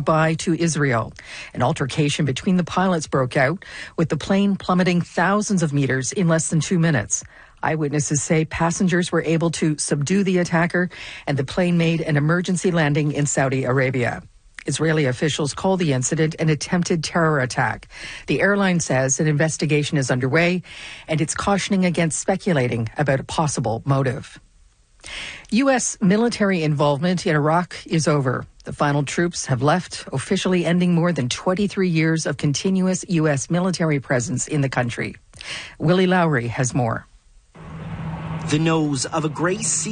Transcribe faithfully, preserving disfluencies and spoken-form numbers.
goodbye to Israel. An altercation between the pilots broke out, with the plane plummeting thousands of meters in less than two minutes. Eyewitnesses say passengers were able to subdue the attacker, and the plane made an emergency landing in Saudi Arabia. Israeli officials call the incident an attempted terror attack. The airline says an investigation is underway, and it's cautioning against speculating about a possible motive. U S military involvement in Iraq is over. The final troops have left, officially ending more than twenty-three years of continuous U S military presence in the country. Willie Lowry has more. The nose of a grey sea